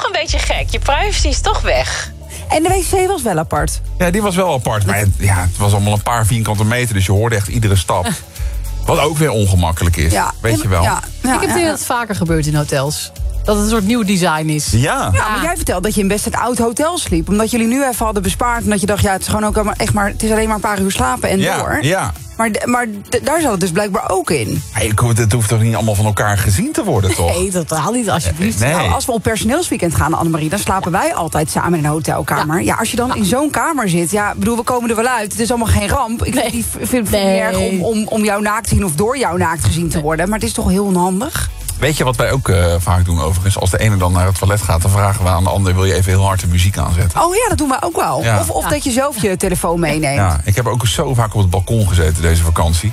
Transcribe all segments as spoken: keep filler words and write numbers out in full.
toch een beetje gek. Je privacy is toch weg. En de wc was wel apart. Ja, die was wel apart. Maar het, ja, het was allemaal een paar vierkante meter, dus je hoorde echt iedere stap. Wat ook weer ongemakkelijk is, Ja. weet je wel. Ja, ja, ik heb het ja, idee ja. dat het vaker gebeurt in hotels. Dat het een soort nieuw design is. Ja. Ja, maar jij vertelt dat je in best het oud hotel sliep. Omdat jullie nu even hadden bespaard. En dat je dacht, ja, het is gewoon ook allemaal echt maar, het is alleen maar een paar uur slapen en Ja, door. ja. Maar, d- maar d- daar zat het dus blijkbaar ook in. Hey, ik hoef- het hoeft toch niet allemaal van elkaar gezien te worden, toch? Nee, totaal niet, alsjeblieft. Nee. Nou, als we op personeelsweekend gaan, Annemarie, dan slapen wij altijd samen in een hotelkamer. Ja, als je dan in zo'n kamer zit, ja, bedoel, we komen er wel uit. Het is allemaal geen ramp. Ik Nee. vind, die, vind het Nee. niet erg om, om, om jou naakt te zien of door jou naakt gezien te worden. Maar het is toch heel onhandig? Weet je wat wij ook uh, vaak doen overigens? Als de ene dan naar het toilet gaat, dan vragen we aan de ander... wil je even heel hard de muziek aanzetten? Oh ja, dat doen we ook wel. Ja. Of, of Ja. dat je zelf je telefoon meeneemt. Ja, ik heb ook zo vaak op het balkon gezeten deze vakantie.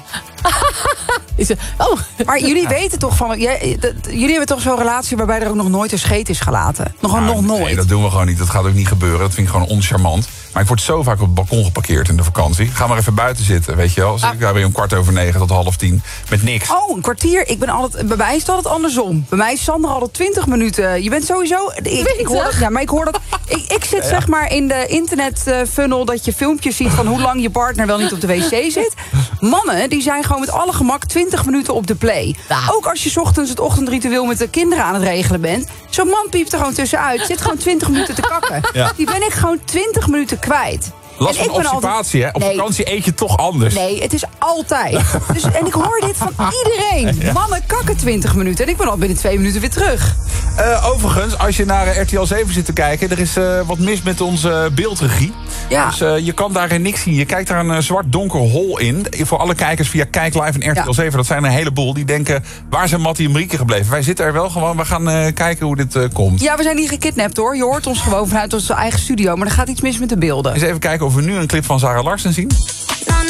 Is het, oh, Maar jullie weten toch van... jij- dat- jullie hebben toch zo'n relatie waarbij er ook nog nooit een scheet is gelaten? Nog, Nou, nog nooit? Nee, dat doen we gewoon niet. Dat gaat ook niet gebeuren. Dat vind ik gewoon oncharmant. Maar ik word zo vaak op het balkon geparkeerd in de vakantie. Ga maar even buiten zitten, weet je wel. Zit ik daar weer om kwart over negen tot half tien met niks. Oh, een kwartier. Ik ben altijd, bij mij is het altijd andersom. Bij mij is Sander altijd twintig minuten. Je bent sowieso... Ik, ik hoor dat, ja, maar ik hoor dat... Ik, ik zit zeg maar in de internetfunnel dat je filmpjes ziet van hoe lang je partner wel niet op de wc zit. Mannen, die zijn gewoon met alle gemak twintig minuten op de play. Ja. Ook als je 's ochtends het ochtendritueel met de kinderen aan het regelen bent. Zo'n man piept er gewoon tussenuit. Zit gewoon twintig minuten te kakken. Ja. Die ben ik gewoon twintig minuten kwijt. Last En van ik ben obstipatie, hè? Op Nee. vakantie eet je toch anders. Nee, het is altijd. Dus, en ik hoor dit van iedereen. Mannen kakken twintig minuten. En ik ben al binnen twee minuten weer terug. Uh, overigens, als je naar uh, R T L zeven zit te kijken... er is uh, wat mis met onze beeldregie. Ja. Dus uh, je kan daar niks zien. Je kijkt daar een uh, zwart donker hol in. Voor alle kijkers via Kijk Live en R T L zeven... dat zijn een heleboel die denken... waar zijn Mattie en Marieke gebleven? Wij zitten er wel gewoon. We gaan uh, kijken hoe dit uh, komt. Ja, we zijn niet gekidnapt hoor. Je hoort ons gewoon vanuit onze eigen studio. Maar er gaat iets mis met de beelden. Eens even kijken of we nu een clip van Zara Larsen zien.